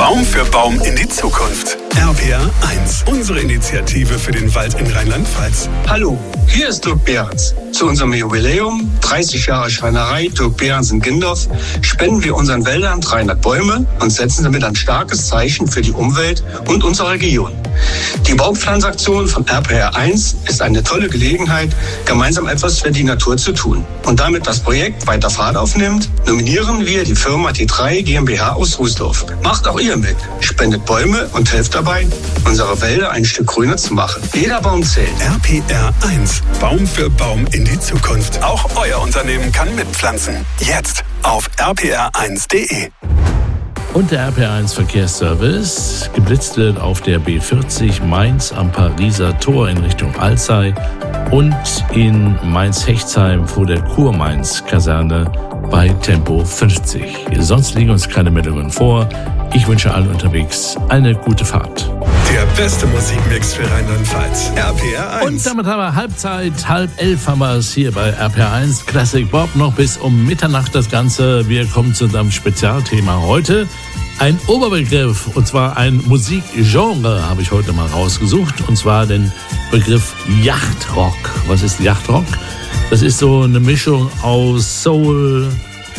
Baum für Baum in die Zukunft. RPR 1, unsere Initiative für den Wald in Rheinland-Pfalz. Hallo, hier ist Dirk Behrens. Zu unserem Jubiläum, 30 Jahre Schreinerei Dirk Behrens in Gindorf, spenden wir unseren Wäldern 300 Bäume und setzen damit ein starkes Zeichen für die Umwelt und unsere Region. Die Baumpflanzaktion von RPR 1 ist eine tolle Gelegenheit, gemeinsam etwas für die Natur zu tun. Und damit das Projekt weiter Fahrt aufnimmt, nominieren wir die Firma T3 GmbH aus Rußdorf. Macht auch ihr mit, spendet Bäume und helft dabei, unsere Wälder ein Stück grüner zu machen. Jeder Baum zählt. RPR 1, Baum für Baum in die Zukunft. Auch euer Unternehmen kann mitpflanzen. Jetzt auf rpr1.de. Und der RPR1 Verkehrsservice geblitzt wird auf der B40 Mainz am Pariser Tor in Richtung Alzey und in Mainz-Hechtsheim vor der Kurmainz-Kaserne bei Tempo 50. Sonst liegen uns keine Meldungen vor. Ich wünsche allen unterwegs eine gute Fahrt. Der beste Musikmix für Rheinland-Pfalz. RPR 1. Und damit haben wir Halbzeit, 10:30 haben wir es hier bei RPR 1 Classic Bob. Noch bis um Mitternacht das Ganze. Wir kommen zu unserem Spezialthema heute. Ein Oberbegriff, und zwar ein Musikgenre, habe ich heute mal rausgesucht. Und zwar den Begriff Yachtrock. Was ist Yachtrock? Das ist so eine Mischung aus Soul,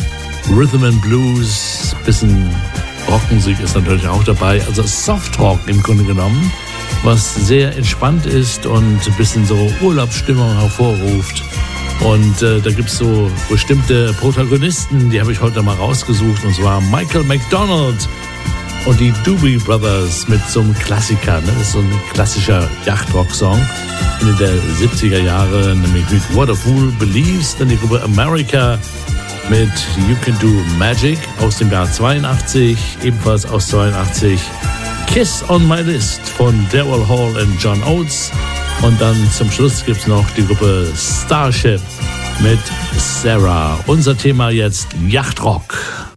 Rhythm and Blues, bisschen Rockmusik ist natürlich auch dabei, also Softrock im Grunde genommen, was sehr entspannt ist und ein bisschen so Urlaubsstimmung hervorruft. Und da gibt es so bestimmte Protagonisten, die habe ich heute mal rausgesucht, und zwar Michael McDonald und die Doobie Brothers mit so einem Klassiker. Ne? Das ist so ein klassischer Yachtrock-Song Ende der 70er Jahre, nämlich mit What a Fool Believes, dann die Gruppe America mit You Can Do Magic aus dem Jahr 82, ebenfalls aus 82, Kiss on My List von Daryl Hall und John Oates. Und dann zum Schluss gibt es noch die Gruppe Starship mit Sarah. Unser Thema jetzt Yachtrock.